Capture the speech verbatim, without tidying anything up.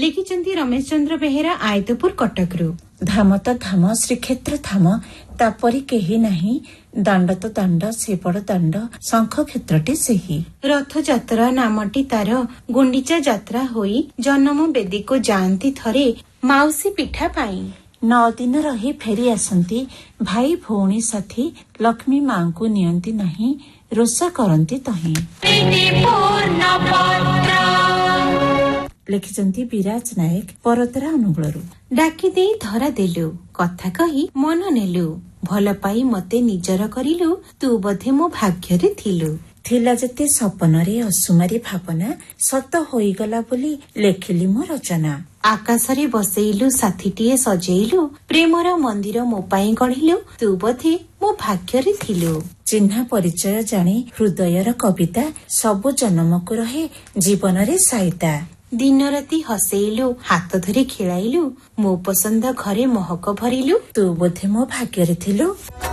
लिखिचंती रमेश चंद्र बेहेरा आयतपुर कटकरू। धाम तो धाम श्रीक्षेत्र धाम तापरी केही नाही, दांड तो दांड से बड़ दांड शंख क्षेत्रटी सेही। रथ यात्रा नामटी तार गुंडीचा यात्रा होई जन्म बेदी को जाती थरे माउसी पिठा पाई। नौ दिन रही फेरी आसंती भाई भौणी साथी लक्ष्मी माँ को नियंती नहीं रोषा करती तही। लिखिचंती विराज नायक परतरा अनुगुलरू। डाकी दे धरा देलु कथा कही मन नेलु भल पाई मते निजर करिलु तू बधे मो भाग्यरे थिलु। थिला जते सपनरे असुमारी भावना सत होईगला बोली लेखिली मो रचना। आकाशरे बसेइलु साथीटीए सजेइलु प्रेमर मंदिर मो पाई गढ़िलु तू बधे मो भाग्यरे थिलु। चिन्हा परिचय जानी हृदयर कविता सबु जन्म को रहे जीवन रे साइता। दिन राति हसेइलु हाथ धरी खेलाइलु मो पसंद घरे महक भरिलु तू बोधे मो भाग्यरे थिलु।